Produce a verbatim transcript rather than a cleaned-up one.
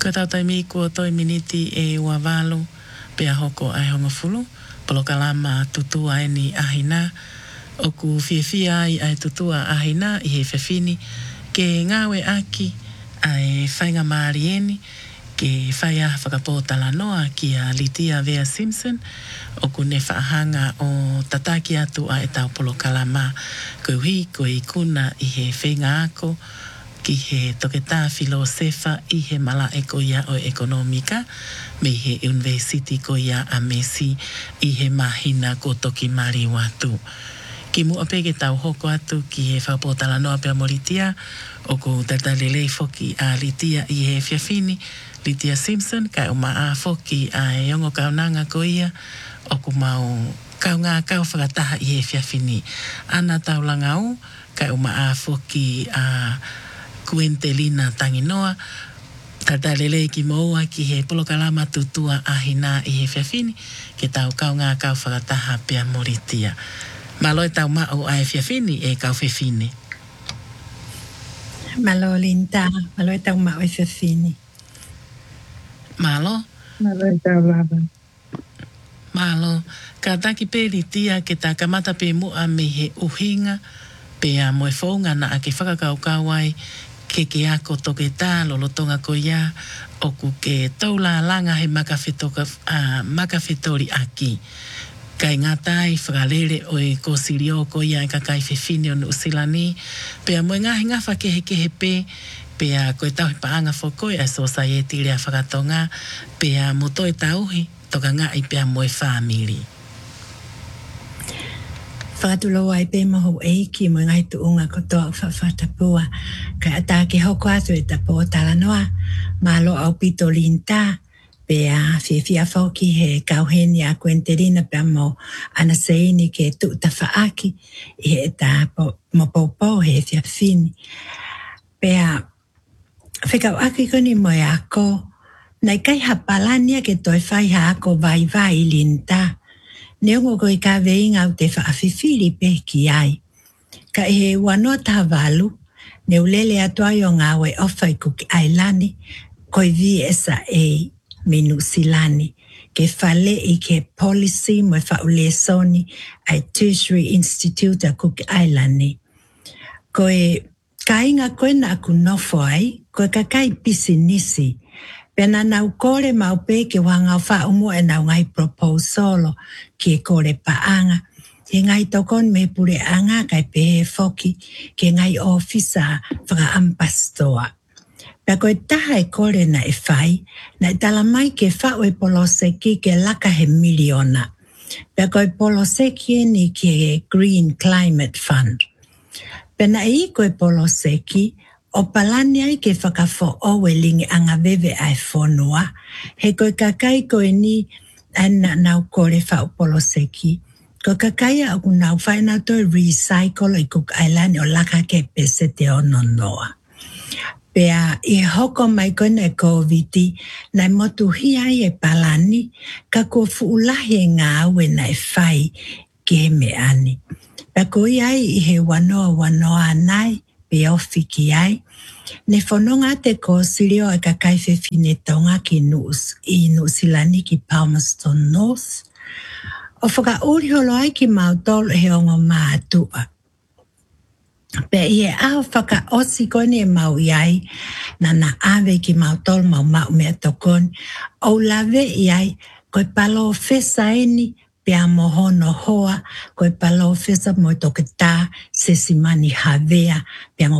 Ko tau taimi kua toi miniti e wawalo pe a hoko ai honga fulu. Polo kalama tutua e ni ahina. O ku fiafia ai ai tutua ahina i he fefini. Ke ngawe aki ai whainga maarieni. Ke whaia whakapōtala noa ki a Litia Vea Simpson. O ku ne whaahanga o tataki atu a e tau polo kalama. Ko hui ko i kuna i he whenga ako. Ki he toketā filosefa i he mala e ko ia o ekonomika. Me he university ko ia a Messi i he mahina ko toki mari watu. Ki mua pege tau hoko atu ki he whapotala noa pia moritia. O ko tata lelei foki a Litia i he fiafini. Litia Simpson kai o maa foki a e ongo kaunanga ko ia. O ko mau kaunga kau whakataha i he fiafini. Ana tau langau kai o maa foki a Kuentelina Tanginoa. Tata lele ki moua ki he polokalama tutua ahina i he fiafini. Ke tau kau ngā kau whakataha pia moritia. Malo e tau mao ai fiafini e kau fefine. Malo Linda, malo e tau mao e fiafini. Malo? Malo e tau lava. Malo. Ka taki pe litia ke ta kamata pe mua me he uhinga. Pe a moe whaunga na ake whakakau kawai. Ke ke ako toke tā lolotonga ko ia. Oku ke taula langa he uh, makawhetori aki. Kai ngā tai whakalere o e ko sirio ko ia e kakai whewhine o Nusilani. Pea moe ngahi ngawha kehe kehe pe. Pea koe tau he paanga whokoi a society rea whakatonga. Pea moto e tauhi toka ngā i pea moe whamiri. Whakatulo ai pe maho eiki mo ngai tu unga ko toa whawhatapua. Ka ata ke hoko atu e tapo tala noa. Malo au pito linta. Pe a whiawhia whauki he kauheni a Kuentelina pe mo ana seini ke tu ta whaaki. I he ta mo popo he whiawhini. Pe a whikau aki koni mo e ako. Nai kai hapalania ke toi whai ha ako vai vai linta. Neongo ko i ka veinga o te whaafifiri pe ki ai. Ka he wanoa taha walu, neulele atua i o ngā we ofai kuki ailani, koi vi esa e minu silani. Ke whale i ke policy mo e whaule soni ai Tertiary Institute a kuki ailani. Ko e kainga koe na aku nofo ai, ko e kakai pisi nisi. Pena nau kore mau pe ke wanga wha umu e nau ngai proposolo ki e kore paanga. He ngai tokon me pure anga kai pe he foki ke ngai ofisa whaka ampastoa. Pea koe taha e kore na e whai, na e tala mai ke whao e poloseki ke laka he miliona. Pea koe poloseki e ni ke Green Climate Fund. Pena e i koe poloseki, o palani ai ke whakafo owe lingi anga vewe ai whonua. He koe kakai koe ni ana nau kore whao poloseki. Ko kakai au nau whaina toi recycle i Cook Island o laka ke pese te ono noa. Pea i hoko mai koe ne COVID nai motu hi ai e palani ka ko fuulahi e ngā aue nai whai ke me ani. Pea ko i ai i he wanoa wanoa nai pe ofi ki ai. Ne whanonga te ko sirio e kakai whewhine tonga ki nus, i Nusilani ki Palmerston North. O whaka uri holo ai ki mautolo he ongo mātua. Pe i e aho whaka osi kone e mau iai, na na awe ki mautolo mau mau mea tokoni. O lave iai, koe palo fesa eni, pea mohono hoa, koe palo fesa mo toke tā, se simani havea, pea mo